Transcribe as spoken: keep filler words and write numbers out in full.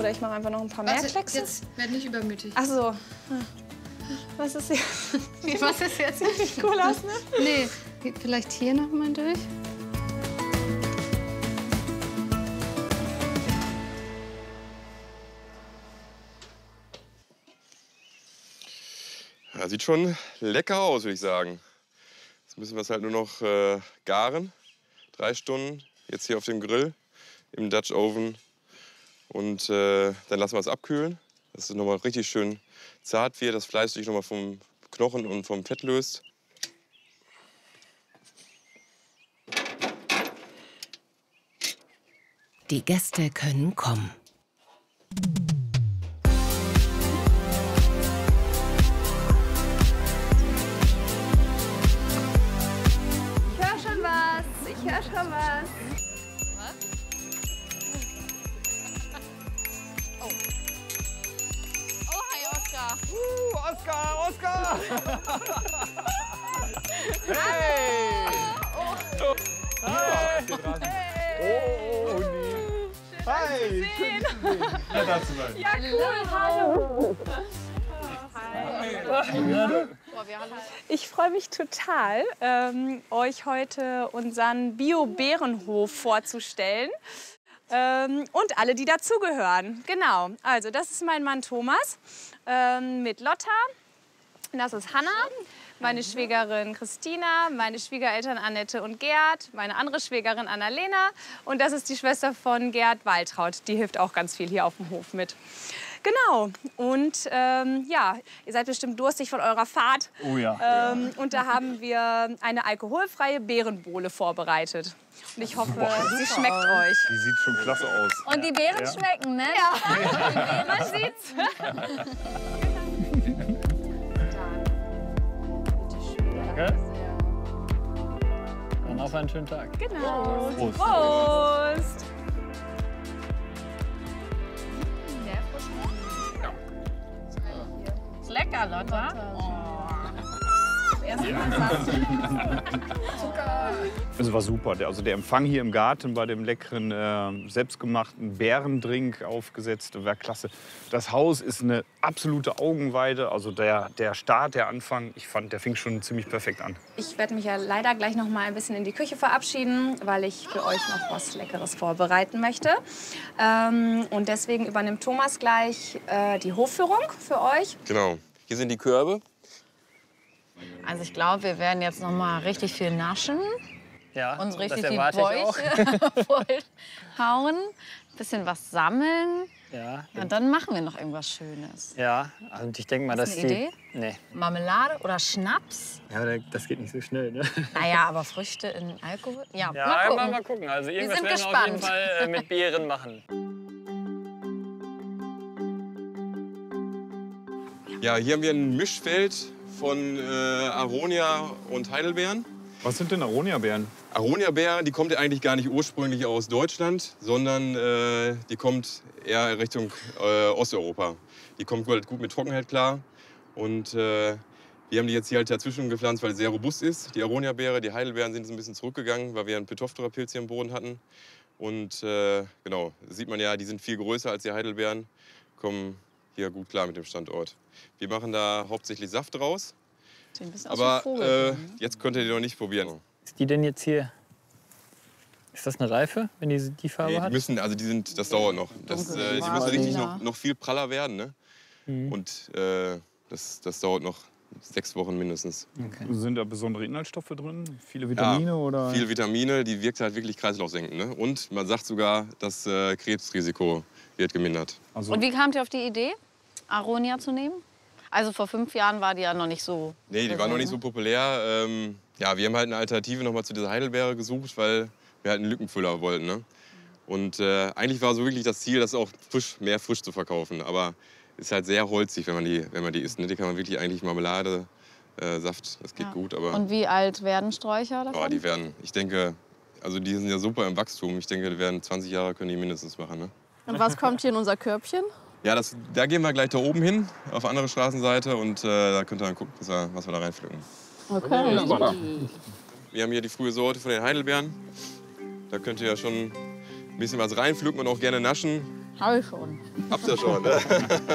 Oder ich mache einfach noch ein paar Warte, mehr Kleckse. Jetzt werd nicht übermütig. Ach so. Was ist jetzt? Was ist jetzt? Sieht nicht cool aus, ne? Nee, geht vielleicht hier noch mal durch. Ja, sieht schon lecker aus, würde ich sagen. Jetzt müssen wir es halt nur noch äh, garen. Drei Stunden jetzt hier auf dem Grill im Dutch Oven. Und äh, dann lassen wir es abkühlen, dass es noch mal richtig schön zart wird, das Fleisch sich noch mal vom Knochen und vom Fett löst. Die Gäste können kommen. Ich höre schon was. Ich höre schon was. Uh, Oscar, Oscar! Hey! Oh, hey! Oh, oh, nee. Hi! Schön, dich zu sehen. Ja, da zu sein. Ja, cool. Hallo. Ich freue mich total, ähm, euch heute unseren Bio-Bärenhof vorzustellen. Ähm, und alle, die dazugehören. Genau, also das ist mein Mann Thomas ähm, mit Lotta. Das ist Hanna, meine Schwägerin Christina, meine Schwiegereltern Annette und Gerd, meine andere Schwägerin Annalena. Und das ist die Schwester von Gerd, Waltraud. Die hilft auch ganz viel hier auf dem Hof mit. Genau. Und ähm, ja, ihr seid bestimmt durstig von eurer Fahrt. Oh ja. Ähm, und da haben wir eine alkoholfreie Beerenbowle vorbereitet. Und ich hoffe, sie schmeckt euch. Die sieht schon klasse aus. Und die Beeren Ja. schmecken, ne? Ja, man sieht's. Danke. Dann auf einen schönen Tag. Genau. Prost. Prost. Ist lecker, Lotta. Es war super. Der- Also der Empfang hier im Garten bei dem leckeren, äh, selbstgemachten Bärendrink aufgesetzt, war klasse. Das Haus ist eine absolute Augenweide. Also der, der Start, der Anfang, ich fand, der fing schon ziemlich perfekt an. Ich werde mich ja leider gleich noch mal ein bisschen in die Küche verabschieden, weil ich für euch noch was Leckeres vorbereiten möchte. Ähm, und deswegen übernimmt Thomas gleich äh, die Hofführung für euch. Genau. Hier sind die Körbe. Also ich glaube, wir werden jetzt noch mal richtig viel naschen. Ja, Uns richtig das die erwarte ich auch. Bäuche vollhauen. Bisschen was sammeln. Ja, Und dann machen wir noch irgendwas Schönes. ja. Und ich denke mal, Hast dass du die... eine Idee? Nee. Marmelade oder Schnaps? Ja, das geht nicht so schnell, ne? Naja, aber Früchte in Alkohol? Ja, Ja, mal gucken. mal, mal gucken. Also irgendwas sind werden wir auf jeden gespannt. Fall äh, mit Beeren machen. Ja, hier haben wir ein Mischfeld von äh, Aronia und Heidelbeeren. Was sind denn Aronia-Beeren? Aronia-Beere, die kommt ja eigentlich gar nicht ursprünglich aus Deutschland, sondern äh, die kommt eher Richtung äh, Osteuropa. Die kommt halt gut mit Trockenheit klar. Und äh, wir haben die jetzt hier halt dazwischen gepflanzt, weil sie sehr robust ist. Die Aronia-Beere, die Heidelbeeren sind jetzt ein bisschen zurückgegangen, weil wir einen Pitophthora-Pilz hier im Boden hatten. Und äh, genau, sieht man ja, die sind viel größer als die Heidelbeeren, kommen hier gut klar mit dem Standort. Wir machen da hauptsächlich Saft draus. Sieht ein bisschen aus Aber wie Vogel. äh, jetzt könnt ihr die noch nicht probieren. Ist die denn jetzt hier? Ist das eine Reife, wenn die die Farbe Nee, die hat? müssen, also die sind, das dauert noch. Das, äh, die müssen richtig noch, noch viel praller werden. Ne? Mhm. Und äh, das, das dauert noch sechs Wochen mindestens. Okay. Sind da besondere Inhaltsstoffe drin? Viele Vitamine Ja, oder? Viele Vitamine, die wirkt halt wirklich kreislaufsenkend. Ne? Und man sagt sogar, das äh, Krebsrisiko wird gemindert. Also, Und wie kamt ihr auf die Idee, Aronia zu nehmen? Also vor fünf Jahren war die ja noch nicht so. Nee, die war noch nicht so populär. Ähm, ja, wir haben halt eine Alternative noch mal zu dieser Heidelbeere gesucht, weil wir halt einen Lückenfüller wollten. Ne? Und äh, eigentlich war so wirklich das Ziel, das auch frisch, mehr frisch zu verkaufen. Aber ist halt sehr holzig, wenn man die, wenn man die isst. Ne? Die kann man wirklich eigentlich Marmelade, äh, Saft, das geht Ja. gut. Aber Und wie alt werden Sträucher davon? oh, die werden, ich denke, also die sind ja super im Wachstum. Ich denke, die werden zwanzig Jahre können die mindestens machen. Ne? Und was kommt hier in unser Körbchen? Ja, das, da gehen wir gleich da oben hin, auf die andere Straßenseite. Und äh, da könnt ihr dann gucken, was wir, was wir da reinpflücken. Okay. Ja, super. Wir haben hier die frühe Sorte von den Heidelbeeren. Da könnt ihr ja schon ein bisschen was reinpflücken und auch gerne naschen. Habe ich schon. Habt ihr schon, ne?